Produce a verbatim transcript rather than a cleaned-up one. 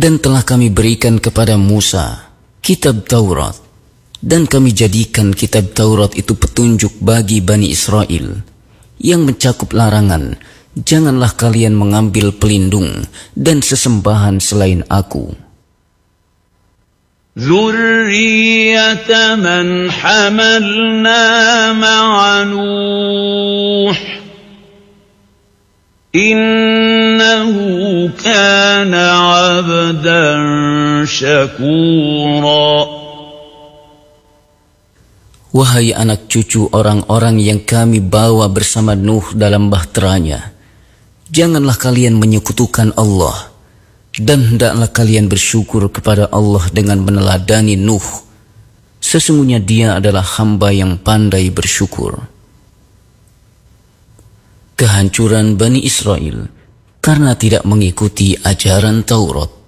Dan telah kami berikan kepada Musa kitab Taurat, dan kami jadikan kitab Taurat itu petunjuk bagi Bani Israel, yang mencakup larangan, janganlah kalian mengambil pelindung dan sesembahan selain aku. ذُرِّيَّةَ مَنْ حَمَلْنَا مَعَ نُوحٍ إِنَّهُ كَانَ عَبْدًا شَكُورًا. Wahai anak cucu orang-orang yang kami bawa bersama Nuh dalam bahteranya, janganlah kalian menyekutukan Allah, dan hendaklah kalian bersyukur kepada Allah dengan meneladani Nuh. Sesungguhnya dia adalah hamba yang pandai bersyukur. Kehancuran Bani Israel karena tidak mengikuti ajaran Taurat.